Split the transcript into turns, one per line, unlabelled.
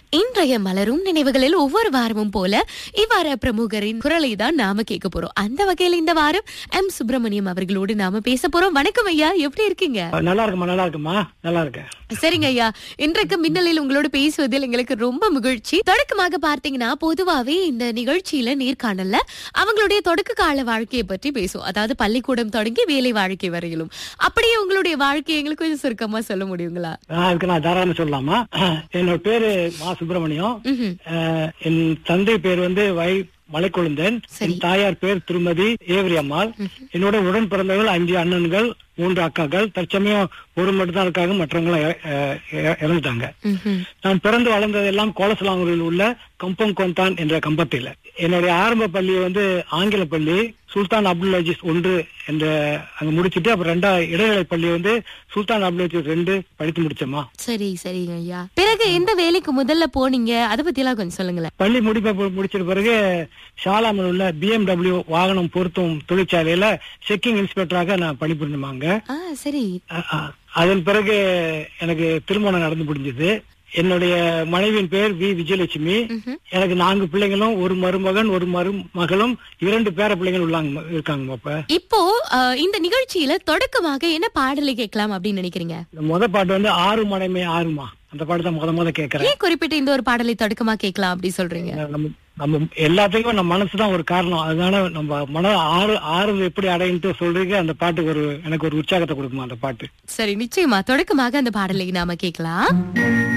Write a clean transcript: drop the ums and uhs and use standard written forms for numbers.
இன்றைய மலரும் நினைவுகளில் ஒவ்வொரு வாரமும் போல இவ்வார பிரமுகரின் குரலை தான் நாம கேட்க போறோம். அந்த வகையில் இந்த வாரம் எம் சுப்பிரமணியம் அவர்களோடு நாம பேச போறோம். வணக்கம் ஐயா, எப்படி இருக்கீங்க?
நல்லா இருக்குமா, நல்லா இருக்கேன்.
சரிங்க ஐயா, இன்றைக்கு மின்னலில் உங்களோட பேசுவதில் எங்களுக்கு ரொம்ப மகிழ்ச்சி. தொடக்கமாக பார்த்தீங்கன்னா, பொதுவாவே இந்த நிகழ்ச்சியில நேர்காணல்ல அவங்களுடைய தொடக்க கால வாழ்க்கையை பற்றி பேசும். அதாவது பள்ளிக்கூடம் தொடங்கி வேலை வாழ்க்கை வரையிலும். அப்படியே உங்களுடைய வாழ்க்கையை எங்களுக்கு கொஞ்சம் சுருக்கமா சொல்ல முடியுங்களா?
அதுக்கு நான் தாராளமா சொல்லலாமா? என்னோட பேரு மா சுப்பிரமணியம். என் தந்தை பேர் வந்து மலைக்கொழுந்தன். என் தாயார் பேர் திருமதி ஏவரி அம்மாள். என்னோட உடன் பிறந்தவர்கள் 5 அண்ணன்கள், 3 அக்காக்கள். தற்சமயம் ஒரு மட்டும் தான் இருக்காங்க, மற்றவங்களும் இறந்துட்டாங்க. நான் பிறந்து வளர்ந்ததெல்லாம் கோலசலாங்கூரில் உள்ள கம்பம் கொந்தான் என்ற கம்பத்தில். என்னுடைய ஆரம்ப பள்ளி வந்து ஆங்கில பள்ளி சுல்தான் அப்துல் அஜீஸ் 1 என்ற அங்க முடிச்சுட்டு, அப்புறம் 2வது இடைநிலை பள்ளி வந்து சுல்தான் அப்துல் அஜீஸ் 2 படித்து முடிச்சோமா.
சரிங்க ஐயா. பிறகு எந்த வேலைக்கு முதல்ல போனீங்க, அதை பத்தி எல்லாம் கொஞ்சம் சொல்லுங்களேன்.
பள்ளி முடிச்சிட்ட பிறகு ஷாலாமில் உள்ள BMW வாகனம் பொருத்தும் தொழிற்சாலையில செக்கிங் இன்ஸ்பெக்டராக நான் பணிபுரிஞ்சுமாங்க.
சரி.
அதன் பிறகு எனக்கு திருமணம் நடந்து முடிஞ்சது. என்னுடைய மனைவியின் பேர் வி விஜயலட்சுமி. எனக்கு 4 பிள்ளைங்களும், 1 மருமகன், 1 மருமகளும், 2 பேர பிள்ளைங்களும் இருக்காங்க.
இப்போ இந்த நிகழ்ச்சியில தொடக்கமாக என்ன பாடலை கேட்கலாம் அப்படின்னு நினைக்கிறீங்க?
முத பாட்டு வந்து 6 மனைமே 6மா, அந்த பாட்டு தான் முத கேட்கிறேன்.
ஏன் குறிப்பிட்ட இந்த ஒரு பாடலை தொடக்கமா கேட்கலாம் அப்படி சொல்றீங்க?
நம்ம எல்லாத்துக்கும் நம்ம மனசுதான் ஒரு காரணம். அதனால நம்ம மன ஆறு எப்படி அடையிட்டு சொல்றீங்க, அந்த பாட்டுக்கு எனக்கு ஒரு உற்சாகத்தை கொடுக்குமா அந்த பாட்டு.
சரி, நிச்சயமா தொடக்கமாக அந்த பாடலை நாம கேட்கலாம்.